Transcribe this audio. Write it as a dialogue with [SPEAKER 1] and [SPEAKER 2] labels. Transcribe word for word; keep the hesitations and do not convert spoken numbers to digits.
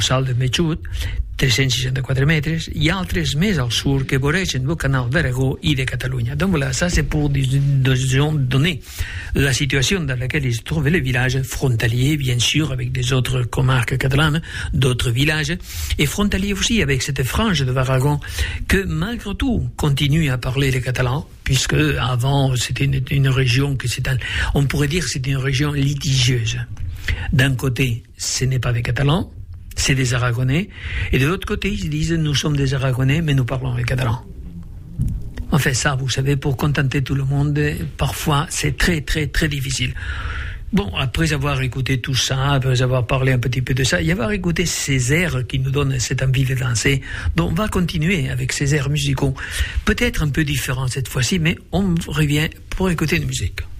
[SPEAKER 1] colossal de Metxut, tres-cents seixanta-quatre metres, i altres més al sud que voregen el canal d'Aragó i de Catalunya. Donc voilà, ça c'est pour donner la situation dans laquelle il se trouve le village frontalier, bien sûr, avec des autres comarques catalanes, d'autres villages, et frontalier aussi avec cette frange de l'Aragon que malgré tout continue à parler le catalan, puisque avant c'était une, une région que c'est un, on pourrait dire que c'est une région litigieuse. D'un côté, ce n'est pas des Catalans, c'est des Aragonais, et de l'autre côté, ils disent nous sommes des Aragonais, mais nous parlons le catalan. On fait ça, vous savez, pour contenter tout le monde, parfois c'est très très très difficile. Bon, après avoir écouté tout ça, après avoir parlé un petit peu de ça, et avoir écouté ces airs qui nous donnent cette envie de danser, bon, on va continuer avec ces airs musicaux, peut-être un peu différents cette fois-ci, mais on revient pour écouter une musique.